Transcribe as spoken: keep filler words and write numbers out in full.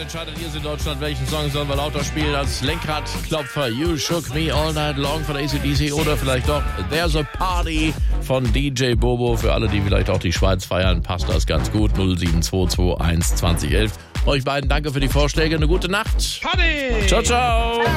entscheidet ihr in Deutschland, welchen Song sollen wir lauter spielen als Lenkradklopfer. You Shook Me All Night Long von A C D C oder vielleicht doch There's a Party von D J Bobo. Für alle, die vielleicht auch die Schweiz feiern, passt das ganz gut. null sieben zwei zwei eins zwanzig elf. Euch beiden danke für die Vorschläge. Eine gute Nacht. Party! Ciao, ciao.